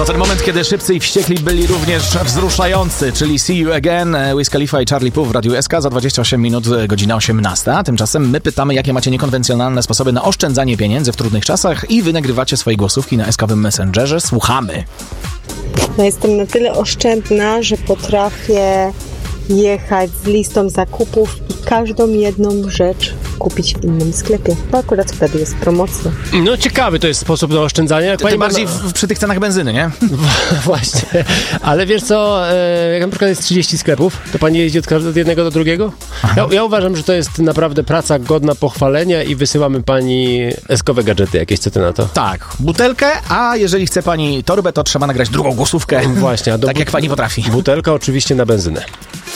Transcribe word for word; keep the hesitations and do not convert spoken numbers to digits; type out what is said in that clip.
ten moment, kiedy Szybcy i Wściekli byli również wzruszający, czyli See You Again, Wiz Khalifa i Charlie Puth w Radiu S K za dwadzieścia osiem minut, godzina osiemnasta. Tymczasem my pytamy, jakie macie niekonwencjonalne sposoby na oszczędzanie pieniędzy w trudnych czasach i wy nagrywacie swoje głosówki na eskowym Messengerze. Słuchamy. No jestem na tyle oszczędna, że potrafię jechać z listą zakupów i każdą jedną rzecz kupić w innym sklepie, bo akurat wtedy jest promocja. No ciekawy to jest sposób na oszczędzanie. Jak Tym pani bardziej ma... w, przy tych cenach benzyny, nie? Właśnie. Ale wiesz co, e, jak na przykład jest trzydzieści sklepów, to pani jeździ od, od jednego do drugiego? Ja, ja uważam, że to jest naprawdę praca godna pochwalenia i wysyłamy pani eskowe gadżety jakieś, co ty na to? Tak, butelkę, a jeżeli chce pani torbę, to trzeba nagrać drugą głosówkę. Właśnie. A do tak but- jak pani potrafi. Butelka oczywiście na benzynę.